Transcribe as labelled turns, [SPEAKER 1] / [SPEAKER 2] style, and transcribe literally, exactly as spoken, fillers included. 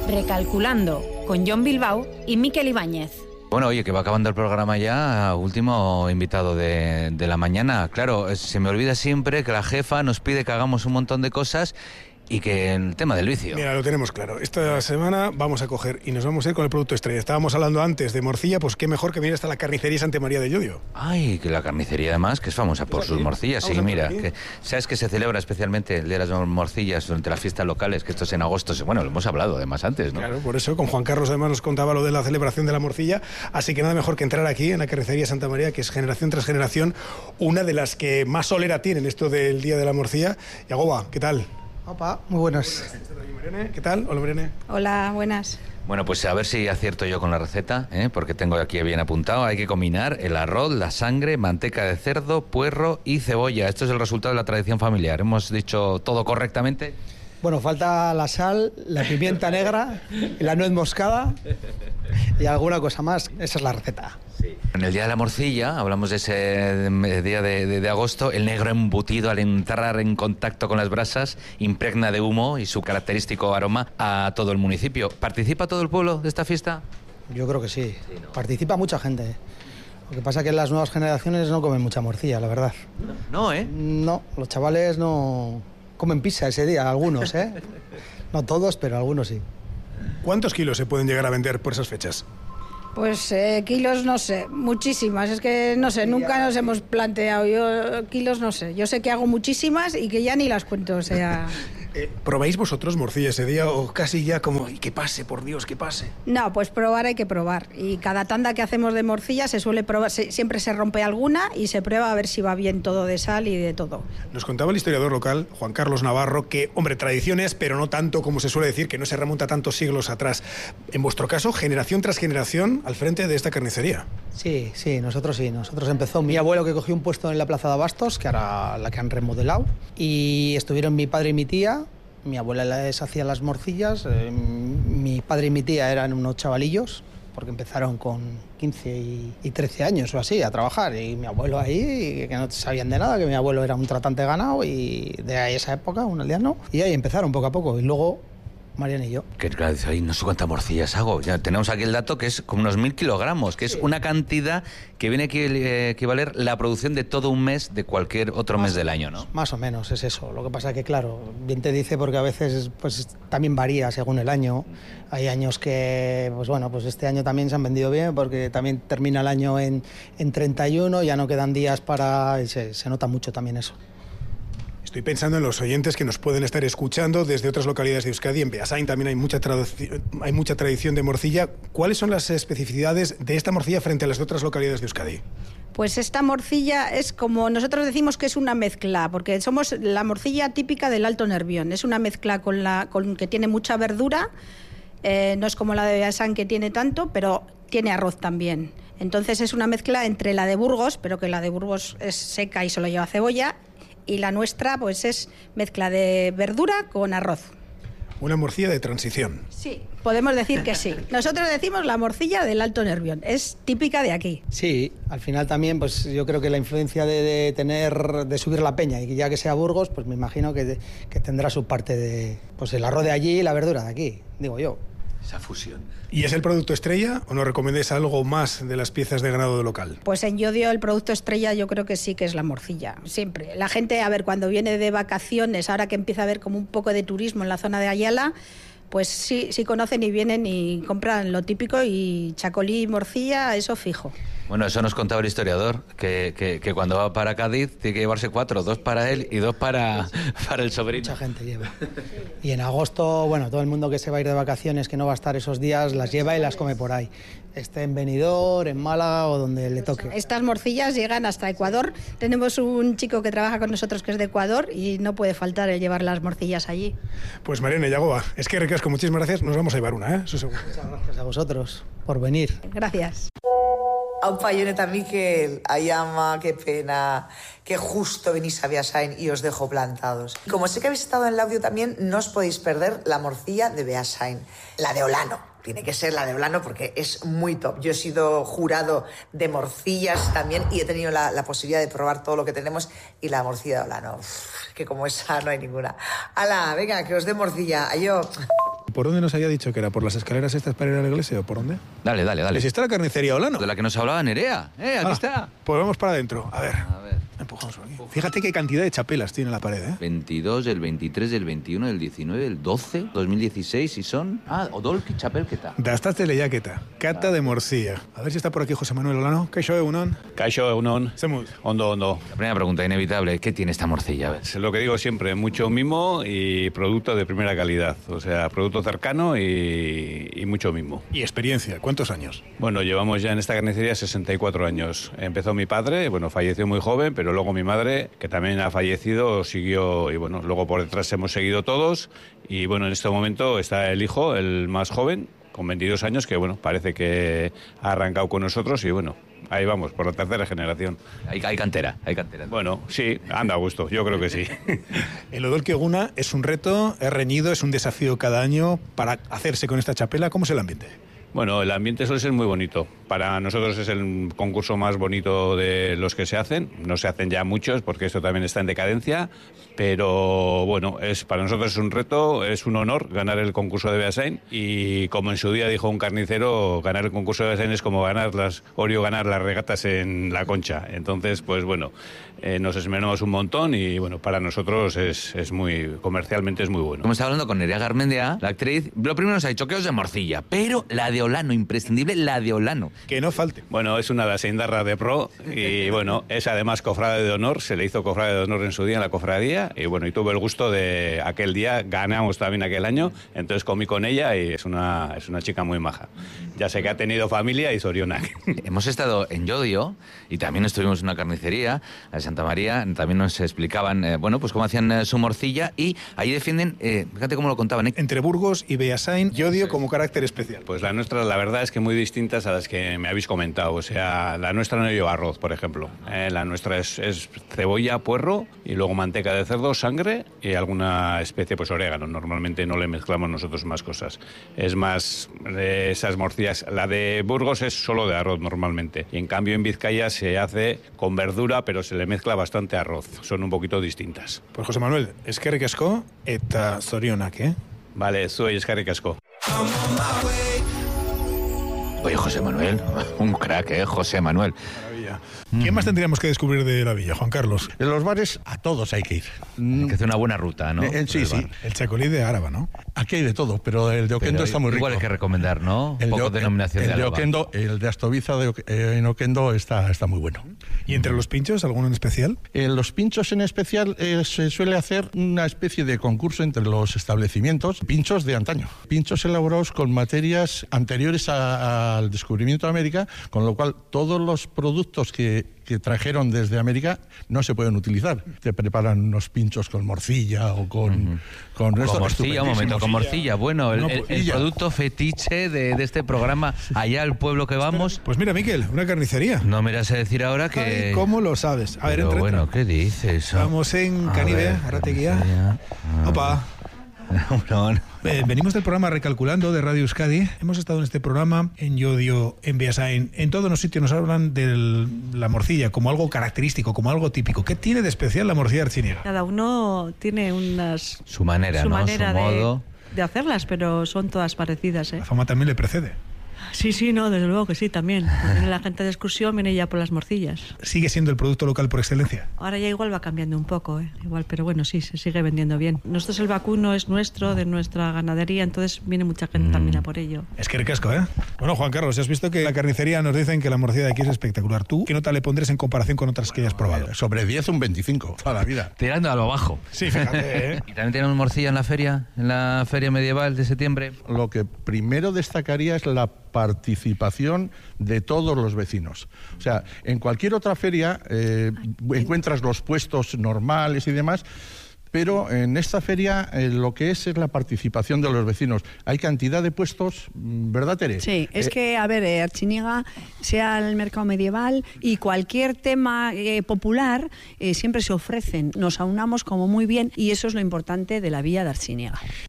[SPEAKER 1] Recalculando, con Jon Bilbao y Miquel Ibáñez.
[SPEAKER 2] Bueno, oye, que va acabando el programa ya, último invitado de, de la mañana. Claro, se me olvida siempre que la jefa nos pide que hagamos un montón de cosas y que el tema del vicio.
[SPEAKER 3] Mira, lo tenemos claro. Esta semana vamos a coger y nos vamos a ir con el producto estrella. Estábamos hablando antes de morcilla, pues qué mejor que venir hasta la carnicería Santa María de Llodio.
[SPEAKER 2] Ay, que la carnicería además, que es famosa por sus morcillas. Sí, mira, que, ¿sabes que se celebra especialmente el Día de las Morcillas durante las fiestas locales? Que esto es en agosto. Bueno, lo hemos hablado además antes, ¿no?
[SPEAKER 3] Claro, por eso con Juan Carlos además nos contaba lo de la celebración de la morcilla. Así que nada mejor que entrar aquí en la carnicería Santa María, que es generación tras generación una de las que más solera tienen esto del Día de la Morcilla. Yagoba, ¿qué tal?
[SPEAKER 4] Opa, muy buenas.
[SPEAKER 3] ¿Qué tal? Hola, Irene.
[SPEAKER 5] Hola, buenas.
[SPEAKER 2] Bueno, pues a ver si acierto yo con la receta, ¿eh? Porque tengo aquí bien apuntado. Hay que combinar el arroz, la sangre, manteca de cerdo, puerro y cebolla. Esto es el resultado de la tradición familiar. ¿Hemos dicho todo correctamente?
[SPEAKER 4] Bueno, falta la sal, la pimienta negra, la nuez moscada y alguna cosa más. Esa es la receta.
[SPEAKER 2] Sí. En el Día de la Morcilla, hablamos de ese día de, de, de agosto, el negro embutido al entrar en contacto con las brasas impregna de humo y su característico aroma a todo el municipio. ¿Participa todo el pueblo de esta fiesta?
[SPEAKER 4] Yo creo que sí.
[SPEAKER 2] Sí, ¿no?
[SPEAKER 4] Participa mucha gente. Lo que pasa es que las nuevas generaciones no comen mucha morcilla, la verdad.
[SPEAKER 2] No, ¿eh?
[SPEAKER 4] No, los chavales no comen pizza ese día, algunos, ¿eh? No todos, pero algunos sí.
[SPEAKER 3] ¿Cuántos kilos se pueden llegar a vender por esas fechas?
[SPEAKER 5] Pues eh, kilos no sé, muchísimas, es que no sé, nunca nos hemos planteado, yo kilos no sé, yo sé que hago muchísimas y que ya ni las cuento, o sea...
[SPEAKER 3] Eh, ¿Probáis vosotros morcilla ese día o casi ya como, y que pase, por Dios, que pase?
[SPEAKER 5] No, pues probar hay que probar, y cada tanda que hacemos de morcilla se suele probar, se, siempre se rompe alguna y se prueba a ver si va bien todo de sal y de todo.
[SPEAKER 3] Nos contaba el historiador local, Juan Carlos Navarro, que, hombre, tradiciones, pero no tanto como se suele decir, que no se remonta tantos siglos atrás. En vuestro caso, generación tras generación al frente de esta carnicería.
[SPEAKER 4] Sí, sí, nosotros sí. Nosotros empezó mi abuelo, que cogió un puesto en la Plaza de Abastos, que ahora la que han remodelado, y estuvieron mi padre y mi tía. Mi abuela les hacía las morcillas, eh, mi padre y mi tía eran unos chavalillos, porque empezaron con quince y trece años o así a trabajar, y mi abuelo ahí, que no sabían de nada, que mi abuelo era un tratante de ganado, y de ahí esa época, un aldeano, y ahí empezaron poco a poco, y luego Mariana y yo.
[SPEAKER 2] Que claro, dice, ay, no sé cuántas morcillas hago. Ya tenemos aquí el dato que es como unos mil kilogramos, que sí. Es una cantidad que viene a equivaler la producción de todo un mes de cualquier otro
[SPEAKER 4] más,
[SPEAKER 2] mes del año, ¿no?
[SPEAKER 4] Más o menos, es eso. Lo que pasa que, claro, bien te dice porque a veces pues también varía según el año. Hay años que, pues bueno, pues este año también se han vendido bien porque también termina el año en, en treinta y uno, ya no quedan días para... Se, se nota mucho también eso.
[SPEAKER 3] Estoy pensando en los oyentes que nos pueden estar escuchando desde otras localidades de Euskadi. En Beasain también hay mucha, hay mucha tradición de morcilla. ¿Cuáles son las especificidades de esta morcilla frente a las de otras localidades de Euskadi?
[SPEAKER 5] Pues esta morcilla es como nosotros decimos que es una mezcla, porque somos la morcilla típica del Alto Nervión. Es una mezcla con la con que tiene mucha verdura, eh, no es como la de Beasain que tiene tanto, pero tiene arroz también. Entonces es una mezcla entre la de Burgos, pero que la de Burgos es seca y solo lleva cebolla, y la nuestra pues es mezcla de verdura con arroz.
[SPEAKER 3] Una morcilla de transición.
[SPEAKER 5] Sí, podemos decir que sí. Nosotros decimos la morcilla del Alto Nervión, es típica de aquí.
[SPEAKER 4] Sí, al final también pues yo creo que la influencia de, de tener, de subir la peña, y ya que sea Burgos, pues me imagino que, que tendrá su parte de, pues el arroz de allí y la verdura de aquí, digo yo.
[SPEAKER 2] Esa fusión.
[SPEAKER 3] ¿Y es el producto estrella o nos recomendáis algo más de las piezas de ganado local?
[SPEAKER 5] Pues en Llodio el producto estrella yo creo que sí que es la morcilla, siempre. La gente, a ver, cuando viene de vacaciones, ahora que empieza a haber como un poco de turismo en la zona de Ayala, pues sí, sí conocen y vienen y compran lo típico, y chacolí y morcilla, eso fijo.
[SPEAKER 2] Bueno, eso nos contaba el historiador, que, que, que cuando va para Cádiz tiene que llevarse cuatro, dos para él y dos para, para el sobrino.
[SPEAKER 4] Mucha gente lleva. Y en agosto, bueno, todo el mundo que se va a ir de vacaciones, que no va a estar esos días, las lleva y las come por ahí. Esté en Benidorm, en Málaga o donde le toque.
[SPEAKER 5] Estas morcillas llegan hasta Ecuador. Tenemos un chico que trabaja con nosotros que es de Ecuador y no puede faltar el llevar las morcillas allí.
[SPEAKER 3] Pues Mariana Yagoba, es que recasco, muchísimas gracias. Nos vamos a llevar una, ¿eh? Eso seguro.
[SPEAKER 4] Muchas gracias a vosotros por venir.
[SPEAKER 5] Gracias.
[SPEAKER 6] Aupa, Joneta, Miquel, Ayama, qué pena, que justo venís a Beasain y os dejo plantados. Como sé que habéis estado en el audio también, no os podéis perder la morcilla de Beasain, la de Olano. Tiene que ser la de Olano porque es muy top. Yo he sido jurado de morcillas también y he tenido la, la posibilidad de probar todo lo que tenemos, y la morcilla de Olano, uf, que como esa no hay ninguna. ¡Hala, venga, que os dé morcilla! ¡Ayo!
[SPEAKER 3] ¿por dónde nos había dicho que era? ¿Por las escaleras estas para ir a la iglesia o por dónde?
[SPEAKER 2] Dale, dale, dale.
[SPEAKER 3] Si está la carnicería Olano.
[SPEAKER 2] De la que nos hablaba Nerea. Eh, aquí
[SPEAKER 3] Ah,
[SPEAKER 2] está.
[SPEAKER 3] Pues vamos para adentro. A ver.
[SPEAKER 2] A ver.
[SPEAKER 3] Empujamos por aquí. Fíjate qué cantidad de chapelas tiene la pared, ¿eh?
[SPEAKER 2] veintidós, el veintitrés, el veintiuno, el diecinueve, el doce, dos mil dieciséis y son... Ah, Odolki Chapelketa.
[SPEAKER 3] Dastas de lehiaketa, cata de morcilla. A ver si está por aquí José Manuel Olano. Kaixo egunon.
[SPEAKER 7] Kaixo egunon.
[SPEAKER 3] Semuz.
[SPEAKER 7] Ondo, ondo.
[SPEAKER 2] La primera pregunta inevitable, ¿qué tiene esta morcilla? A ver.
[SPEAKER 7] Es lo que digo siempre, mucho mimo y producto de primera calidad. O sea, producto cercano y, y mucho mimo.
[SPEAKER 3] Y experiencia, ¿cuántos años?
[SPEAKER 7] Bueno, llevamos ya en esta carnicería sesenta y cuatro años. Empezó mi padre, bueno, falleció muy joven, pero luego mi madre, que también ha fallecido, siguió y bueno, luego por detrás hemos seguido todos y bueno, en este momento está el hijo, el más joven, con veintidós años, que bueno, parece que ha arrancado con nosotros y bueno, ahí vamos, por la tercera generación.
[SPEAKER 2] Hay, hay cantera, hay cantera.
[SPEAKER 7] Bueno, sí, anda a gusto, yo creo que sí.
[SPEAKER 3] El Odolki Eguna es un reto, es reñido, es un desafío cada año para hacerse con esta chapela. ¿Cómo es el ambiente?
[SPEAKER 7] Bueno, el ambiente suele ser muy bonito. Para nosotros es el concurso más bonito de los que se hacen. No se hacen ya muchos porque esto también está en decadencia, pero bueno, es para nosotros es un reto, es un honor ganar el concurso de Beasain y como en su día dijo un carnicero, ganar el concurso de Beasain es como ganar las Orio ganar las regatas en la Concha. Entonces, pues bueno, eh, nos esmeramos un montón y bueno, para nosotros es, es muy comercialmente es muy bueno.
[SPEAKER 2] Como estaba hablando con Nerea Garmendia, la actriz, lo primero nos ha dicho que os de morcilla, pero la de Olano, imprescindible, la de Olano.
[SPEAKER 3] Que no falte.
[SPEAKER 7] Bueno, es una de las Indarra de Pro y bueno, es además cofrade de honor, se le hizo cofrade de honor en su día en la cofradía y bueno, y tuve el gusto de aquel día, ganamos también aquel año, entonces comí con ella y es una, es una chica muy maja. Ya sé que ha tenido familia y Sorionak.
[SPEAKER 2] Hemos estado en Llodio y también estuvimos en una carnicería, en Santa María, también nos explicaban, eh, bueno, pues cómo hacían eh, su morcilla y ahí defienden, eh, fíjate cómo lo contaban, ¿eh?
[SPEAKER 3] Entre Burgos y Beasain, Llodio como carácter especial.
[SPEAKER 7] Pues la nuestra, la verdad es que muy distintas a las que me habéis comentado. O sea, la nuestra no lleva arroz, por ejemplo. Eh, la nuestra es, es cebolla, puerro y luego manteca de cerdo, sangre y alguna especie, pues orégano. Normalmente no le mezclamos nosotros más cosas. Es más de esas morcillas. La de Burgos es solo de arroz normalmente. Y en cambio en Vizcaya se hace con verdura, pero se le mezcla bastante arroz. Son un poquito distintas.
[SPEAKER 3] Pues José Manuel, eskerrik asko eta zorionak, ¿eh?
[SPEAKER 7] Vale, zuei eskerrik asko.
[SPEAKER 2] Oye, José Manuel, un crack, ¿eh? José Manuel.
[SPEAKER 3] Maravilla. ¿Quién más tendríamos que descubrir de la villa, Juan Carlos?
[SPEAKER 8] En los bares a todos hay que ir.
[SPEAKER 2] Hay que hacer una buena ruta, ¿no?
[SPEAKER 8] Eh, sí, sí.
[SPEAKER 3] El chacolí de Áraba, ¿no?
[SPEAKER 8] Aquí hay de todo, pero el de Oquendo
[SPEAKER 2] Pero
[SPEAKER 8] está muy rico.
[SPEAKER 2] igual hay que recomendar, ¿no? Un
[SPEAKER 8] El
[SPEAKER 2] poco
[SPEAKER 8] de,
[SPEAKER 2] de denominación
[SPEAKER 8] el
[SPEAKER 2] de
[SPEAKER 8] de
[SPEAKER 2] Álava.
[SPEAKER 8] Oquendo, el de Astoviza de, Oque- eh, en Oquendo está, está muy bueno.
[SPEAKER 3] ¿Y entre los pinchos, alguno en especial?
[SPEAKER 8] En los pinchos en especial eh, se suele hacer una especie de concurso entre los establecimientos, pinchos de antaño, pinchos elaborados con materias anteriores a- al descubrimiento de América, con lo cual todos los productos que, que trajeron desde América no se pueden utilizar. Te preparan unos pinchos con morcilla o con...
[SPEAKER 2] Uh-huh.
[SPEAKER 8] con,
[SPEAKER 2] Con
[SPEAKER 8] esto,
[SPEAKER 2] morcilla, un momento, con morcilla. Bueno, el,
[SPEAKER 3] No,
[SPEAKER 2] el-
[SPEAKER 3] pues,
[SPEAKER 2] el
[SPEAKER 3] ya.
[SPEAKER 2] producto fetiche de, de este programa, allá al pueblo que vamos.
[SPEAKER 3] Pues mira, Miquel, una carnicería.
[SPEAKER 2] No me irás a decir ahora que...
[SPEAKER 3] Ay, ¿cómo lo sabes? A ver,
[SPEAKER 2] Pero
[SPEAKER 3] entra,
[SPEAKER 2] bueno,
[SPEAKER 3] entra.
[SPEAKER 2] ¿qué dices?
[SPEAKER 3] Estamos en
[SPEAKER 2] A
[SPEAKER 3] Canibe,
[SPEAKER 2] ver,
[SPEAKER 3] Arrateguía.
[SPEAKER 2] carnicería. Ah.
[SPEAKER 3] Opa.
[SPEAKER 2] No, no.
[SPEAKER 3] Eh, venimos del programa Recalculando de Radio Euskadi. Hemos estado en este programa en Llodio, en Beasain. En todos los sitios nos hablan de la morcilla como algo característico, como algo típico. ¿Qué tiene de especial la morcilla archiniega?
[SPEAKER 9] Cada uno tiene unas
[SPEAKER 2] Su manera,
[SPEAKER 9] su
[SPEAKER 2] ¿no?
[SPEAKER 9] manera
[SPEAKER 2] Su
[SPEAKER 9] de,
[SPEAKER 2] modo.
[SPEAKER 9] de hacerlas, pero son todas parecidas, ¿eh?
[SPEAKER 3] La fama también le precede.
[SPEAKER 9] Sí, sí, no, desde luego que sí, también. Cuando viene la gente de excursión, viene ya por las morcillas.
[SPEAKER 3] Sigue siendo el producto local por excelencia.
[SPEAKER 9] Ahora ya igual va cambiando un poco, ¿eh? Igual, pero bueno, sí, se sigue vendiendo bien. Nosotros el vacuno es nuestro, de nuestra ganadería, entonces viene mucha gente también a por ello.
[SPEAKER 3] Es que recasco, ¿eh? Bueno, Juan Carlos, ¿has visto que la carnicería nos dicen que la morcilla de aquí es espectacular? ¿Tú qué nota le pondrías en comparación con otras que hayas probado?
[SPEAKER 8] Sobre diez, un veinticinco, toda la vida.
[SPEAKER 2] Tirando a lo bajo.
[SPEAKER 3] Sí, fíjate, ¿eh?
[SPEAKER 2] ¿Y también tenemos morcilla en la feria? ¿En la feria medieval de septiembre?
[SPEAKER 8] Lo que primero destacaría es la participación de todos los vecinos. O sea, en cualquier otra feria eh, encuentras los puestos normales y demás, pero en esta feria eh, lo que es es la participación de los vecinos. Hay cantidad de puestos, ¿verdad, Tere?
[SPEAKER 5] Sí, es
[SPEAKER 8] Eh,
[SPEAKER 5] que, a ver, eh, Archiniega, sea el mercado medieval y cualquier tema eh, popular, eh, siempre se ofrecen. Nos aunamos como muy bien y eso es lo importante de la villa de Archiniega.